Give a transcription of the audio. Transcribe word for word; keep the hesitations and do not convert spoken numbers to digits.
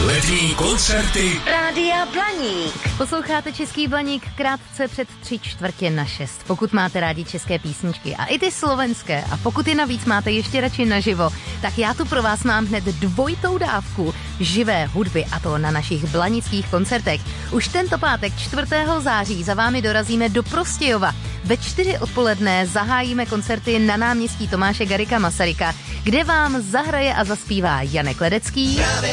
Letní koncerty Rádia Blaník. Posloucháte Český Blaník krátce před tři čtvrtě na šest. Pokud máte rádi české písničky a i ty slovenské, a pokud je navíc máte ještě radši naživo, tak já tu pro vás mám hned dvojitou dávku živé hudby, a to na našich blanických koncertech. Už tento pátek čtvrtého září za vámi dorazíme do Prostějova. Ve čtyři odpoledne zahájíme koncerty na náměstí Tomáše Garrigua Masaryka, kde vám zahraje a zaspívá Janek Ledecký.